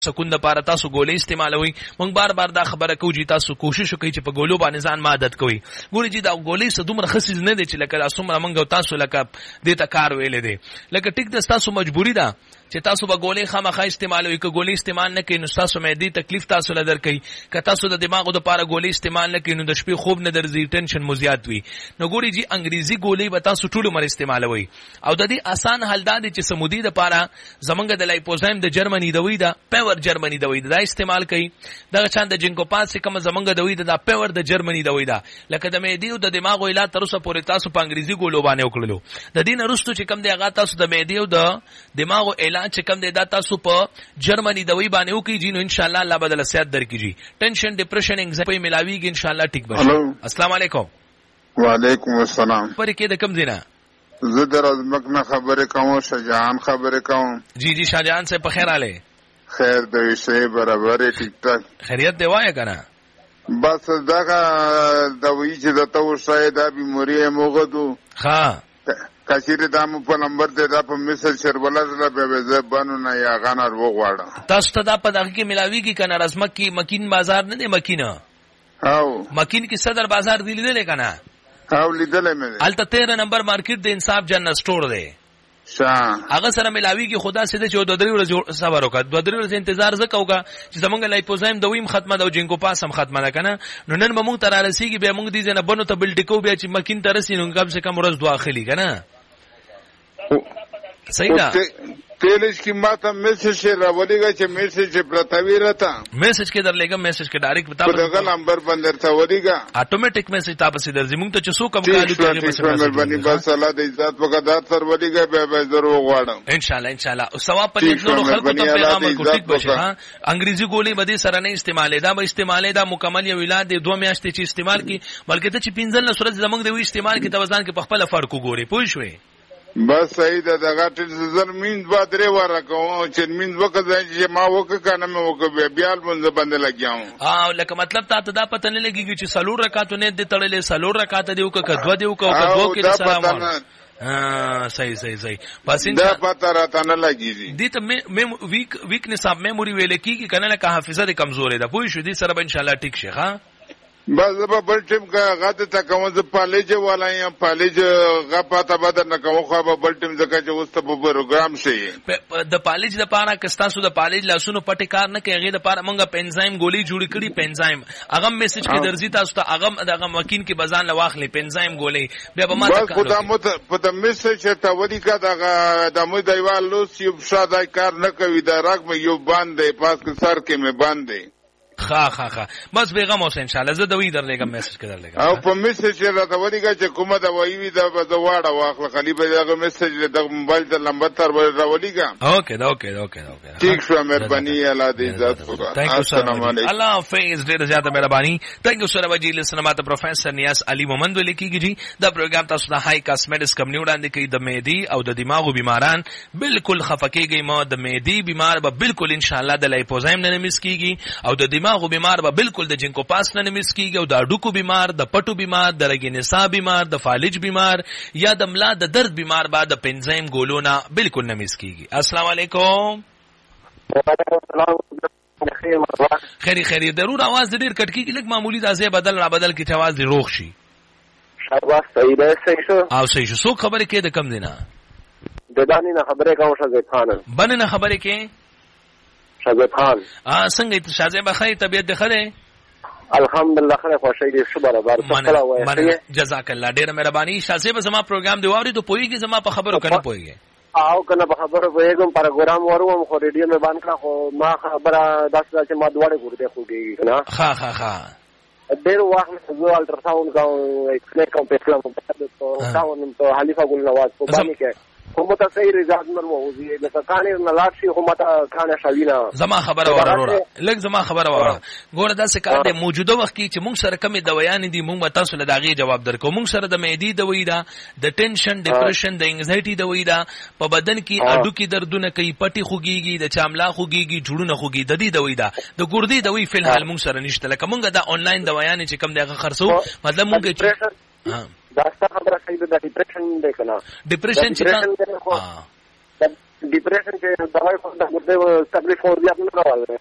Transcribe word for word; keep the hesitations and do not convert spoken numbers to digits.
سکون د پاره تاسو ګولې استعمالوي. مونږ بار بار دا خبره کوو چې تاسو کوشش وکړئ چې په ګولو باندې ځان عادت کوئ. ګوري چې دا ګولې سدومره خسیز نه دي چې لکه اسمره مونږ تاسو لکه دې ته کار ویلې دي. لکه ټیک د تاسو مجبوری ده چې تاسو به ګولې خامخا استعمالوي. که ګولې استعمال نه کړئ نو تاسو معدې تکلیف تاسو لدر کوي. که تاسو د دماغ د پاره ګولې استعمال نه کړئ نو د شپې خوب نه درځي، ټینشن مو زیات وي. نو ګوري چې انګریزي ګولې به تاسو ټول عمر استعمالوي. او د دې آسان حل دا دی چې سمودي د پاره زمونږ د لایپوزایم د جرمني دوی دا پیور جرمني دوی دا استعمال کوي. دغه چان د جنکو پاس کوم زمونږ دوی دا پیور د جرمني دوی دا لکه د معدې او د دماغ علاج تر اوسه پورې تاسو په انګریزي ګولو باندې وکړلو. د دین وروسته چې کوم دی هغه تاسو د معدې او د دماغ علاج چې کوم دی دا تاسو په جرمني دوی باندې وکړئ. نو ان شاء الله الله بدل صحت درکړي. ټینشن ډیپریشن انگزایټي ملاویږي ان شاء الله ټیک بشي. السلام علیکم. وعلیکم السلام. پرې کې د کوم ځای زه در از مکنه خبرې کوم، شجاعان خبرې کوم. جی جی شاهجهان سے په خیر आले. خیر د وسه برابر ټیک ټاک. خیریت دی وای کنه. بس دغه د وی چې د تو شاید د بیماری موغدو. ها کثیر دامو په نمبر ته دا په مثال شربلا زله به زه بانو نه یا غنر وغواړم. تاسو ته دا په دغه کې ملاویږي کنه رزمک کې مکین بازار نه دی مکینه. او مکین کې صدر بازار دی لیدل کنه. او لیدل مې. الته تیرہ نمبر مارکیټ د انصاف جنرال سٹور دی. شاه هغه سره ملاویږي خدا سده چې دوه درې ورځې صبر وکړه. دوه درې ورځې انتظار زکوګه چې زمونږ لایپوزایم دویم ختمه ده او جنکو پاس هم ختمه ده کنه. نو نن به موږ تر رسیږي بیا موږ دې نه بنو ته بل ټیکو بیا چې مکین تر رسې نو کم سے کم ورځ دوه اخلي کنه. صحیح ده. تیلش کی ماته میسج راولېږه چې میسج پرتاوی راته میسج کې درلېګم میسج کې ډایرکټ بتا په دغه نمبر باندې ته ولېږه اتوماتیک میسج تاسو درځي. موږ ته چې څو کم کالو کې بس مهرباني بس الله دې عزت وکړه تر ولېږه به به ضرور غواړم ان شاء الله ان شاء الله. او ثواب پدې نو خلکو ته پیغام کو ټیک بشه. ها انګریزي ګولې باندې سره نه استعمالې دا به استعمالې دا مکمل یو ولادت دوه میاشتې چې استعمال کی بلکې ته چې پنځل نه صورت زمونږ دی استعمال کی توازن کې په خپل فرق وګوري پوه شوې. بس صحیح ده. دغه ټل زرمین با درې واره کوم چې مين وکړ چې ما وکړ کنه مې وکړ بیا مونږ باندې لګیاو. ها لکه مطلب ته ته دا پته نه لګیږي چې سلور رکعات نه دي تړلې سلور رکعات دی وکړه کدو دی وکړه کدو کې سلام. ها صحیح صحیح صحیح. بس دا پته راته نه لګیږي. دي ته مې ویک ویکنس اپ میموري ویل کیږي کنه لکه حافظه دې کمزورې ده پوه شو. دي سره به ان شاء الله ټیک شي. ها بس به بل ټیم کا غاته تا کوم ز پالیج والا یا پالیج غا پاته بدر نه کوم خو به بل ټیم زکه چې اوس ته په پروګرام شي د پالیج د پاره کستا سو د پالیج لاسونو پټی کار نه کوي. غي د پاره مونږه پنزایم ګولې جوړ کړي. پنزایم هغه میسج کې درځي تاسو ته هغه دغه مکین کې بزان لواخلې پنزایم ګولې بیا به ما ته کار. بس خدای مو په د میسج ته ودی کا دغه د مو دیوال لوس یو شاده کار نه کوي. دا راګ مې یو باندې پاس کې سر کې مې باندې خا خا خا بس پیغام اوس ان شاء الله زه دوی درلېګم میسج کې درلېګم. او په میسج راته ودیګه چې کومه دا وایي دا به واړه واخله خلی به دغه میسج د موبایل د نمبر تر راولېګه. اوکے اوکے اوکے اوکے ٹھیک شو. مهرباني الله دې عزت وکړه. السلام علیکم. الله حافظ. ډېر زیاته مهرباني. تhank you سره وجیل سلامات پروفیسور نیاز علي محمد ولیکيږي جی. دا پروګرام تاسو د هاي کاسمیټکس کمپنی وړاندې کوي. د معدې او د دماغو بیماران بالکل خفقېږي. ما د معدې بیمار به بالکل ان شاء الله د لایپوزایم نه مس کیږي او د دماغو بیمار به بالکل د جنکو پاس نه مس کیږي او د اډوکو بیمار د پټو بیمار د رګینسا بیمار د فالج بیمار یا د ملا د درد بیمار به د پنزایم ګولونه بالکل نه مس کیږي. السلام علیکم. خیری خیری. ضرور आवाज ډیر کټ کیږي لکه معمولی د ازه بدل را بدل کی आवाज دی روغ شي. شاباش صحیح ده. صحیح شو او صحیح شو. سو خبره کې د کم دینا د دانی نه خبره کوم شاګرد خان بنه نه خبره کې شاګرد خان. ا څنګه ته شاګرد بخیر طبيعت ده خره الحمدلله خره خوشی دي شو برابر څه وایي. جزاک الله ډیر مهرباني. شاګرد زما پروګرام دی واري ته پويږي زما په خبرو کنه پويږي. او کنه په خبرو پويګم پروګرام وروم خو ریډیو مې باندې کړه خو ما خبره داسې چې ما دواړه ګورته خوږي کنه. ها ها ها ډېر وخت زه الټراساوند کوم ایکسرې کوم په کلم په تاسو تاون ته حلیفه ګل نواز په باندې کې کومه تصویر رضاعت مرو وزي لکه کانه نه لاړ شي کومه کانه شاوینا. زما خبره وروره لکه زما خبره وروره ګوره دا څه کار دی موجوده وخت کې چې موږ سره کمی دوايان دي موږ تاسو له داغي جواب درکو. موږ سره د معدې دوايي ده د ټینشن ډیپریشن د انګزایټي دوايي ده په بدن کې اډو کې دردونه کوي پټي خوږيږي د چاملا خوږيږي جوړونه خوږي د دې دوايي ده د ګردې دوايي فل حال موږ سره نشته. لکه موږ دا آنلاین دوايان چې کم دغه خرڅو مطلب موږ دا څه خبره کوي د ډیپریشن ده کنه. ډیپریشن چې ډیپریشن چې دوايي خو د ګردې تکلیف خو زیات نه راوړي